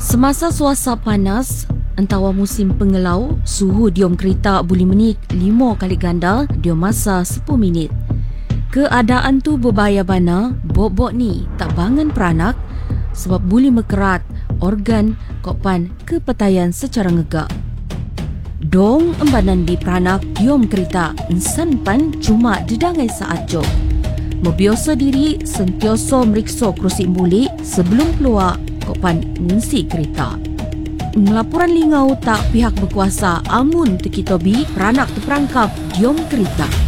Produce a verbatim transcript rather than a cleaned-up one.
Semasa suasa panas, antawa musim pengelau, suhu diom kereta boleh menik lima kali ganda diom masa sepuluh minit. Keadaan tu berbahaya bana, bok-bok ni tak bangun peranak sebab boleh mekerat organ kokpan kepetayan secara ngegak. Dong embanan di peranak diom kereta, insan pan cuma didangai saat jok. Membiasa diri sentiasa meriksa kerusi mulik sebelum keluar kokpan ngunsi kereta. Laporan lingau tak pihak berkuasa amun tekitobi peranak terperangkap diom kereta.